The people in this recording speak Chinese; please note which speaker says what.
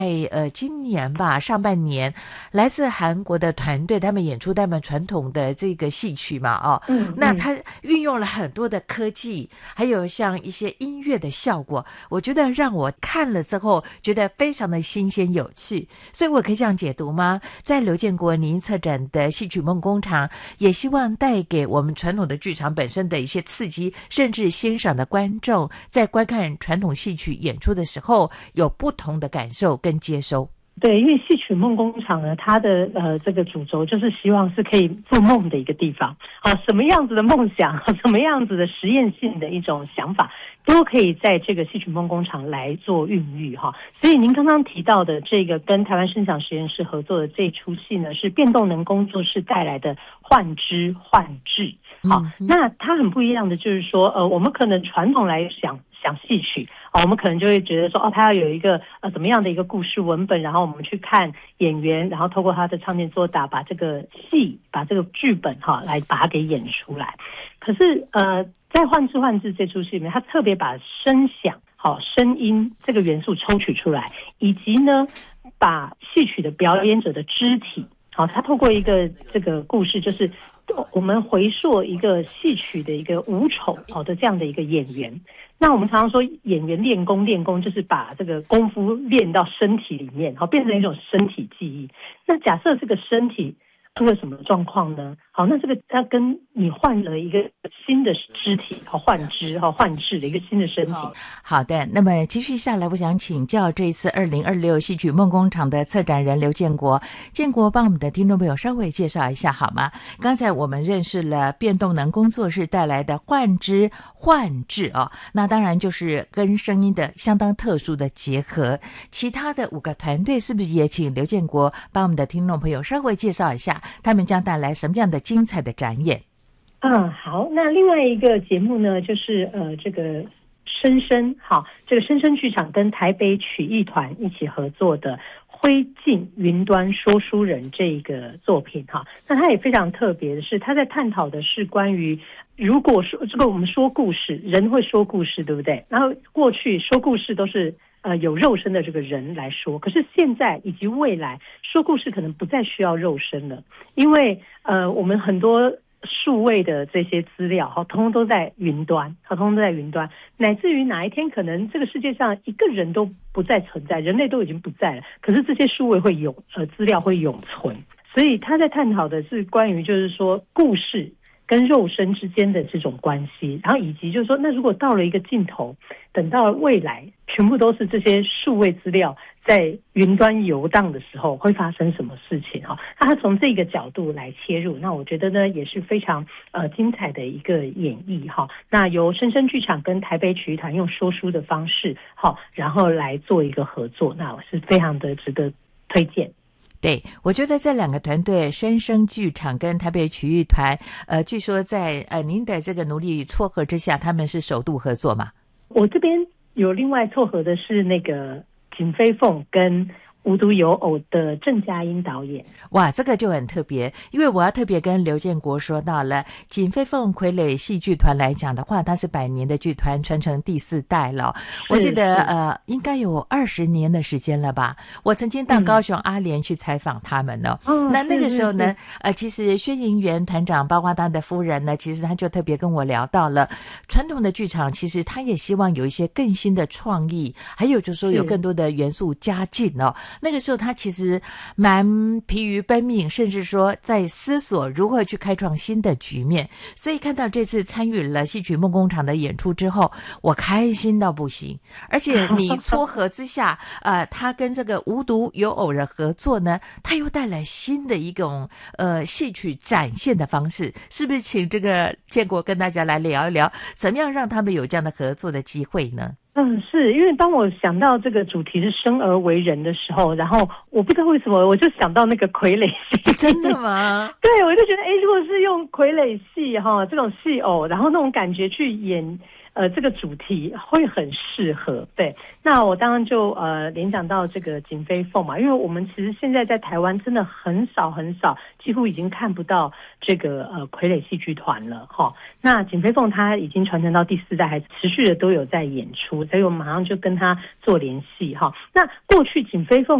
Speaker 1: 今年吧，上半年来自韩国的团队，他们演出他们传统的这个戏曲嘛，那他运用了很多的科技，还有像一些音乐的效果，我觉得让我看了之后觉得非常的新鲜有趣，所以我可以这样解读吗？在刘建国您策展的戏曲梦工厂，也希望带给我们传统的剧场本身的一些刺激，甚至欣赏的观众在观看传统戏曲演出的时候有不同的感受跟接收。
Speaker 2: 对，因为戏曲梦工厂呢，它的这个主轴就是希望是可以做梦的一个地方。什么样子的梦想，什么样子的实验性的一种想法，都可以在这个戏曲梦工厂来做孕育哈。所以您刚刚提到的这个跟台湾声响实验室合作的这一出戏呢，是变动能工作室带来的幻知幻智。好，那它很不一样的就是说，我们可能传统来想戏曲，我们可能就会觉得说，它要有一个怎么样的一个故事文本，然后我们去看演员，然后透过他的唱念做打，把这个戏，把这个剧本来把它给演出来。可是在幻知幻智这出戏里面，他特别把声响、声音这个元素抽取出来，以及呢，把戏曲的表演者的肢体，他透过一个这个故事，就是我们回溯一个戏曲的一个武丑的这样的一个演员。那我们常常说演员练功就是把这个功夫练到身体里面，变成一种身体记忆。那假设这个身体出了什么状况呢？好，那这个要跟你换了一个新的肢体，幻知幻智的一个新的身体。
Speaker 1: 好的，那么继续下来，我想请教这一次2026戏曲梦工厂的策展人刘建国，建国帮我们的听众朋友稍微介绍一下好吗？刚才我们认识了变动能工作室带来的幻知幻智那当然就是跟声音的相当特殊的结合。其他的5个团队是不是也请刘建国帮我们的听众朋友稍微介绍一下，他们将带来什么样的精彩的展演？
Speaker 2: 好，那另外一个节目呢，就是这个深深，这个深深剧场跟台北曲艺团一起合作的灰烬云端说书人这个作品那它也非常特别的是，它在探讨的是关于，如果说这个我们说故事，人会说故事，对不对？然后过去说故事都是有肉身的这个人来说，可是现在以及未来说故事可能不再需要肉身了，因为我们很多数位的这些资料通通都在云端，乃至于哪一天可能这个世界上一个人都不再存在，人类都已经不在了，可是这些数位会资料会永存。所以他在探讨的是关于就是说故事跟肉身之间的这种关系，然后以及就是说，那如果到了一个尽头，等到未来全部都是这些数位资料在云端游荡的时候，会发生什么事情那他从这个角度来切入，那我觉得呢也是非常精彩的一个演绎那由深深剧场跟台北曲艺团用说书的方式然后来做一个合作，那我是非常的值得推荐。
Speaker 1: 对，我觉得这2个团队深深剧场跟台北曲艺团据说在您的这个努力撮合之下，他们是首度合作嘛？
Speaker 2: 我这边有另外撮合的是那个景飞凤跟无独有偶的郑嘉英导演。
Speaker 1: 哇，这个就很特别，因为我要特别跟刘建国说到了，锦飞凤傀儡戏剧团来讲的话，它是100年的剧团，传承第4代了。我记得应该有20年的时间了吧。我曾经到高雄阿联去采访他们呢。那个时候呢，其实薛银元团长包括他的夫人呢，其实他就特别跟我聊到了传统的剧场，其实他也希望有一些更新的创意，还有就是说有更多的元素加进那个时候他其实蛮疲于奔命，甚至说在思索如何去开创新的局面。所以看到这次参与了戏曲梦工厂的演出之后，我开心到不行。而且你撮合之下他跟这个无独有偶的合作呢，他又带来新的一种戏曲展现的方式。是不是请这个建国跟大家来聊一聊，怎么样让他们有这样的合作的机会呢？
Speaker 2: 是因为当我想到这个主题是生而为人的时候，然后我不知道为什么我就想到那个傀儡戏。
Speaker 1: 真的吗？
Speaker 2: 对，我就觉得如果是用傀儡戏这种戏偶，然后那种感觉去演这个主题会很适合。对，那我当然就联想到这个锦飞凤嘛，因为我们其实现在在台湾真的很少，几乎已经看不到这个傀儡戏剧团了哈。那锦飞凤它已经传承到第4代，还持续的都有在演出，所以我们马上就跟他做联系哈。那过去锦飞凤